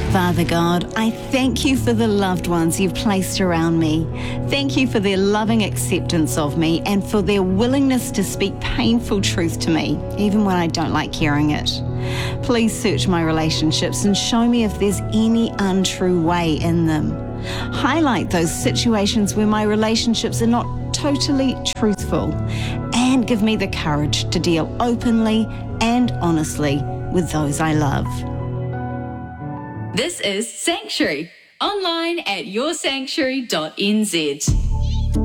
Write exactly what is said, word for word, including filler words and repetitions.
Father God, I thank you for the loved ones you've placed around me. Thank you for their loving acceptance of me and for their willingness to speak painful truth to me, even when I don't like hearing it. Please search my relationships and show me if there's any untrue way in them. Highlight those situations where my relationships are not totally truthful, and give me the courage to deal openly and honestly with those I love. This is Sanctuary, online at your sanctuary dot n z.